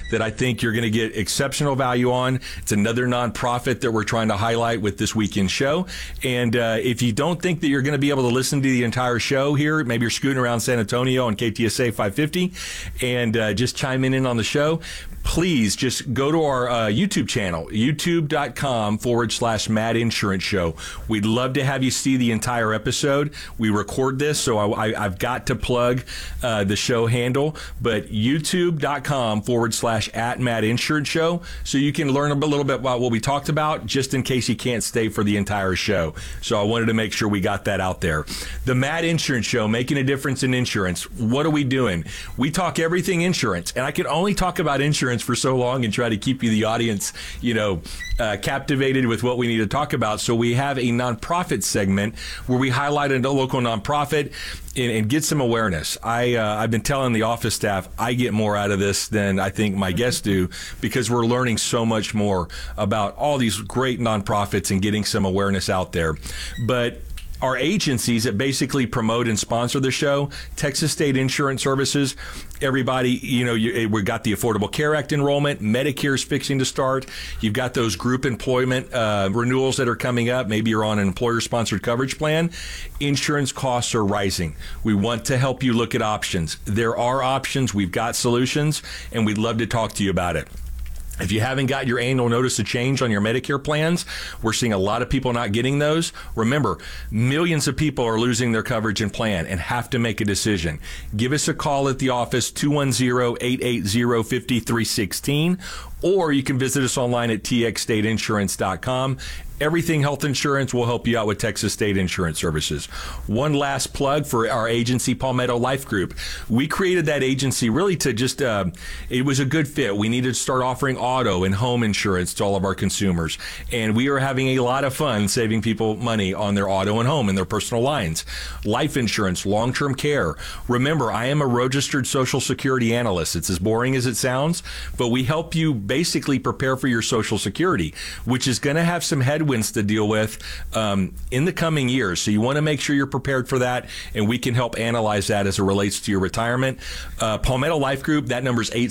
that I think you're going to get exceptional value on. It's another nonprofit that we're trying to highlight with this weekend show. And if you don't think that you're going to be able to listen to the entire show here, maybe you're scooting around San Antonio on KTSA 550 and just chiming in on the show, please just go to our YouTube channel, youtube.com/Mad Insurance Show. We'd love to have you see the entire episode. We record this, so I've got to plug the show handle, but youtube.com/@Mad Insurance Show, so you can learn a little bit about what we talked about, just in case you can't stay for the entire show. So I wanted to make sure we got that out there. The Mad Insurance Show, making a difference in insurance. What are we doing? We talk everything insurance, and I can only talk about insurance for so long and try to keep you, the audience, captivated with what we need to talk about. So we have a nonprofit segment where we highlight a local nonprofit and get some awareness. I've been telling the office staff I get more out of this than I think my guests do, because we're learning so much more about all these great nonprofits and getting some awareness out there. But our agencies that basically promote and sponsor the show, Texas State Insurance Services, everybody, we've got the Affordable Care Act enrollment, Medicare's fixing to start. You've got those group employment renewals that are coming up. Maybe you're on an employer-sponsored coverage plan. Insurance costs are rising. We want to help you look at options. There are options. We've got solutions, and we'd love to talk to you about it. If you haven't got your annual notice of change on your Medicare plans, we're seeing a lot of people not getting those. Remember, millions of people are losing their coverage and plan and have to make a decision. Give us a call at the office, 210-880-5316, or you can visit us online at txstateinsurance.com. Everything health insurance will help you out with Texas State Insurance Services. One last plug for our agency, Palmetto Life Group. We created that agency really to just, it was a good fit. We needed to start offering auto and home insurance to all of our consumers. And we are having a lot of fun saving people money on their auto and home and their personal lines. Life insurance, long-term care. Remember, I am a registered Social Security analyst. It's as boring as it sounds, but we help you basically prepare for your Social Security, which is going to have some headwinds to deal with in the coming years. So you want to make sure you're prepared for that, and we can help analyze that as it relates to your retirement. Palmetto Life Group, that number is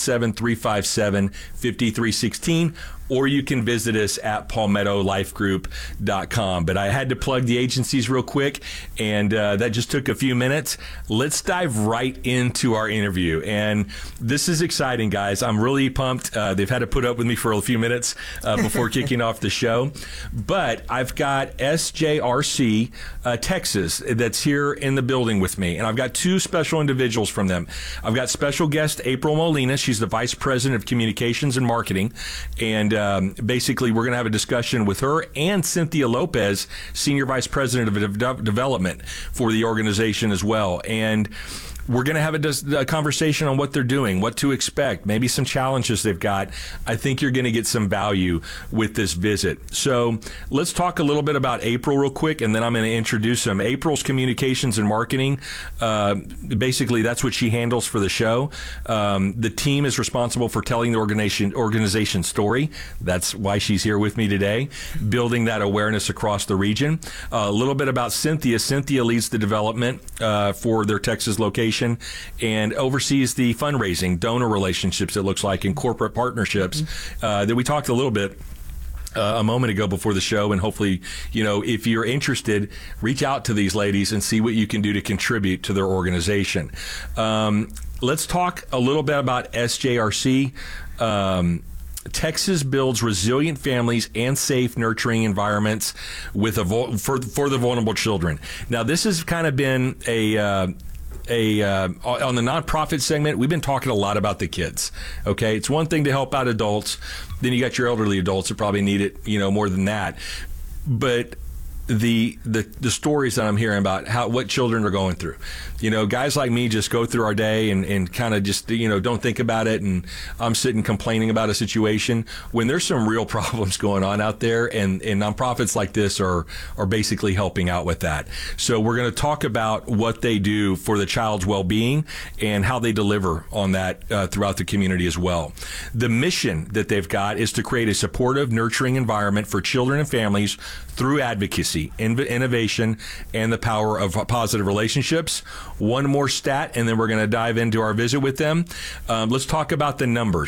877-357-5316. Or you can visit us at palmettolifegroup.com. But I had to plug the agencies real quick, and that just took a few minutes. Let's dive right into our interview. And this is exciting, guys. I'm really pumped. They've had to put up with me for a few minutes before kicking off the show. But I've got SJRC Texas that's here in the building with me. And I've got two special individuals from them. I've got special guest April Molina. She's the Vice President of Communications and Marketing. And basically, we're going to have a discussion with her and Cynthia Lopez, Senior Vice President of Development for the organization as well. And we're going to have a conversation on what they're doing, what to expect, maybe some challenges they've got. I think you're going to get some value with this visit. So let's talk a little bit about April real quick, and then I'm going to introduce them. April's communications and marketing. Basically, that's what she handles for the show. The team is responsible for telling the organization story. That's why she's here with me today, building that awareness across the region. A little bit about Cynthia. Cynthia leads the development for their Texas location and oversees the fundraising, donor relationships, it looks like, and corporate partnerships that we talked a little bit a moment ago before the show. And hopefully, if you're interested, reach out to these ladies and see what you can do to contribute to their organization. Let's talk a little bit about SJRC. Texas builds resilient families and safe, nurturing environments with for the vulnerable children. Now, this has kind of been on the nonprofit segment, we've been talking a lot about the kids. Okay, it's one thing to help out adults, then you got your elderly adults that probably need it, more than that. But the stories that I'm hearing about what children are going through. Guys like me just go through our day and kind of just, don't think about it. And I'm sitting complaining about a situation when there's some real problems going on out there. And nonprofits like this are basically helping out with that. So we're going to talk about what they do for the child's well-being and how they deliver on that throughout the community as well. The mission that they've got is to create a supportive, nurturing environment for children and families through advocacy, innovation, and the power of positive relationships. One more stat, and then we're going to dive into our visit with them. Let's talk about the numbers.